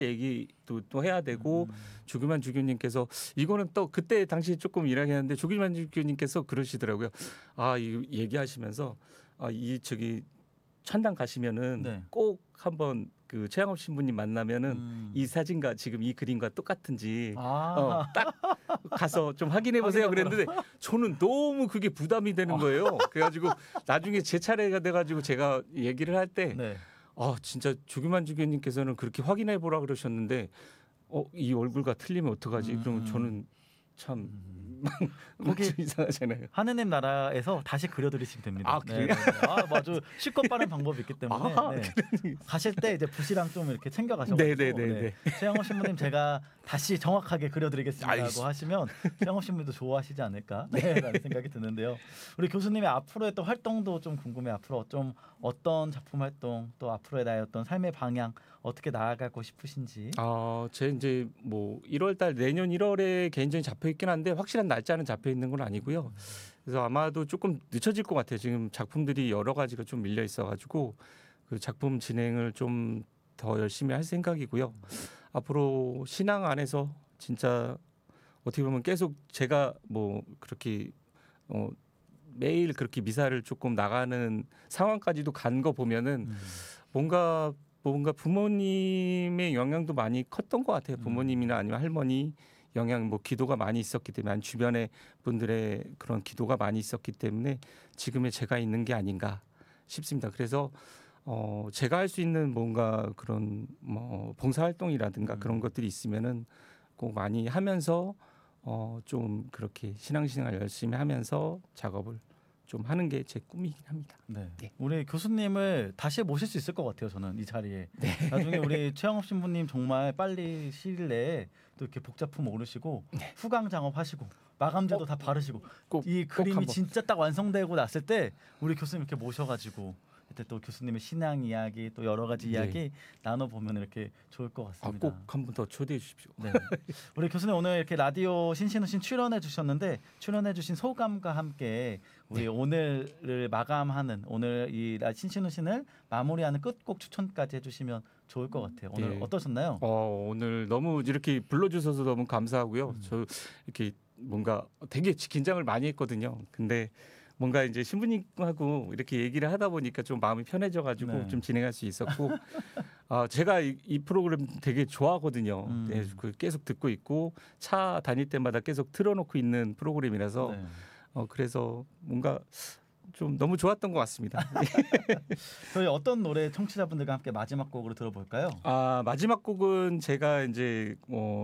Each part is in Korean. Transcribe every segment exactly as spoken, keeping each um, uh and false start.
얘기도 또 해야 되고 음. 조규만 주교님께서 이거는 또 그때 당시 조금 이야기했는데 조규만 주교님께서 그러시더라고요. 아, 이 얘기하시면서 아, 이 저기 천당 가시면은 네. 꼭 한번 그 최양업 신부님 만나면은 음. 이 사진과 지금 이 그림과 똑같은지 아. 어, 딱 가서 좀 확인해 보세요. 그랬는데 저는 너무 그게 부담이 되는 거예요. 그래가지고 나중에 제 차례가 돼가지고 제가 얘기를 할 때 네. 아, 진짜 조규만 주교님께서는 그렇게 확인해 보라 그러셨는데 어, 이 얼굴과 틀리면 어떡하지? 음. 그럼 저는 참 음. 거기 거기 이상하잖아요. 하느님 나라에서 다시 그려드리시면 됩니다. 아, 그래요? 네, 네, 네. 아, 맞아. 쉽고 빠른 방법이 있기 때문에 아, 네. 가실 때 이제 붓이랑 좀 이렇게 챙겨 가셔가지고 네, 네, 네, 네. 최양업 신부님 제가 다시 정확하게 그려드리겠습니다라고 아이씨. 하시면 최양업 신부님도 좋아하시지 않을까 네, 라는 생각이 드는데요. 우리 교수님의 앞으로의 또 활동도 좀 궁금해. 앞으로 좀 어떤 작품 활동 또 앞으로의 나의 어떤 삶의 방향 어떻게 나아가고 싶으신지. 아, 제 이제 뭐 일월 달 내년 일월에 개인전이 잡혀 있긴 한데 확실한 날짜는 잡혀 있는 건 아니고요. 그래서 아마도 조금 늦춰질 것 같아요. 지금 작품들이 여러 가지가 좀 밀려 있어가지고 그 작품 진행을 좀 더 열심히 할 생각이고요. 앞으로 신앙 안에서 진짜 어떻게 보면 계속 제가 뭐 그렇게 어 매일 그렇게 미사를 조금 나가는 상황까지도 간 거 보면은 음. 뭔가 뭔가 부모님의 영향도 많이 컸던 것 같아요. 부모님이나 아니면 할머니 영향, 뭐 기도가 많이 있었기 때문에 아니 주변의 분들의 그런 기도가 많이 있었기 때문에 지금의 제가 있는 게 아닌가 싶습니다. 그래서 어 제가 할 수 있는 뭔가 그런 뭐 봉사 활동이라든가 음. 그런 것들이 있으면은 꼭 많이 하면서 어 좀 그렇게 신앙생활 열심히 하면서 작업을 좀 하는 게 제 꿈이긴 합니다. 네. 네. 우리 교수님을 다시 모실 수 있을 것 같아요. 저는 이 자리에. 나중에 우리 최양업 신부님 정말 빨리 시일 내에 또 이렇게 복작품 오르시고 후광 작업하시고 마감재도 다 바르시고 꼭, 이 꼭 그림이 한번. 진짜 딱 완성되고 났을 때 우리 교수님 이렇게 모셔가지고 그때 또 교수님의 신앙 이야기 또 여러 가지 네. 이야기 나눠보면 이렇게 좋을 것 아, 같습니다. 꼭 한 번 더 초대해 주십시오. 네. 우리 교수님 오늘 이렇게 라디오 신신우신 출연해 주셨는데 출연해 주신 소감과 함께 우리 네. 오늘을 마감하는 오늘 이 신신우신을 마무리하는 끝곡 추천까지 해주시면 좋을 것 같아요. 오늘 네. 어떠셨나요? 어, 오늘 너무 이렇게 불러주셔서 너무 감사하고요. 음. 저 이렇게 뭔가 되게 긴장을 많이 했거든요. 근데 뭔가 이제 신부님하고 이렇게 얘기를 하다 보니까 좀 마음이 편해져가지고 네. 좀 진행할 수 있었고, 아, 제가 이, 이 프로그램 되게 좋아하거든요. 음. 네, 그 계속 듣고 있고 차 다닐 때마다 계속 틀어놓고 있는 프로그램이라서 네. 어, 그래서 뭔가 좀 너무 좋았던 것 같습니다. 저희 어떤 노래 청취자분들과 함께 마지막 곡으로 들어볼까요? 아, 마지막 곡은 제가 이제 어,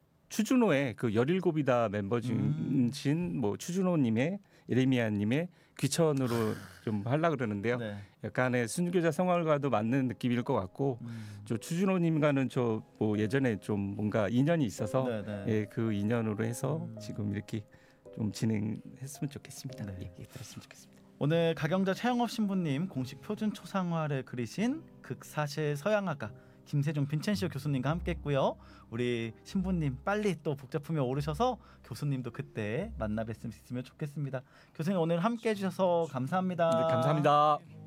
추준호의 그 열일곱이다 멤버 중인 뭐 추준호님의 예레미야님의 귀천으로 좀 하려고 그러는데요. 네. 약간의 순교자 생활과도 맞는 느낌일 것 같고, 음. 저 추준호님과는 저 뭐 예전에 좀 뭔가 인연이 있어서 네, 네. 예, 그 인연으로 해서 음. 지금 이렇게 좀 진행했으면 좋겠습니다. 네. 예, 예, 들었으면 좋겠습니다. 오늘 가경자 최양업 신부님 공식 표준 초상화를 그리신 극사실 서양화가 김세중 빈첸시오 교수님과 함께했고요. 우리 신부님 빨리 또 복작품에 오르셔서 교수님도 그때 만나 뵀으면 좋겠습니다. 교수님 오늘 함께해 주셔서 감사합니다. 네, 감사합니다.